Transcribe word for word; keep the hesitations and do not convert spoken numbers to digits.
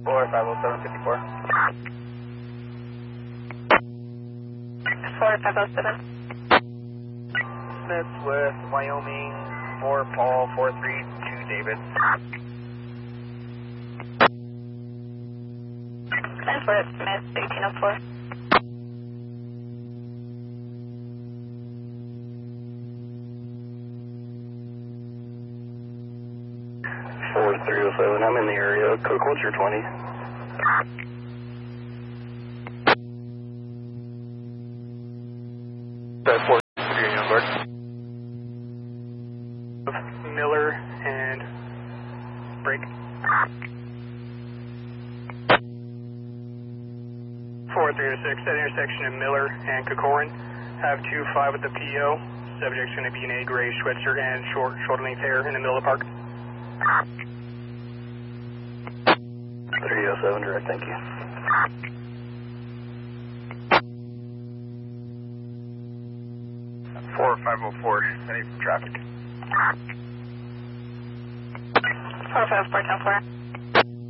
four five oh seven fifty-four. four five oh seven. Smith with Wyoming, four Paul, four three two David. ten four Smith, eighteen oh four. four three oh seven, I'm in the area. Cook, what's your twenty? That's four three on board. Miller and break. four three oh six, at intersection of Miller and Kokorin. Have two five with the P O. Subject's going to be in a gray sweatshirt and short, shoulder length hair in the middle of the park. three oh seven, direct, thank you. four five oh four, any traffic. four five four ten four.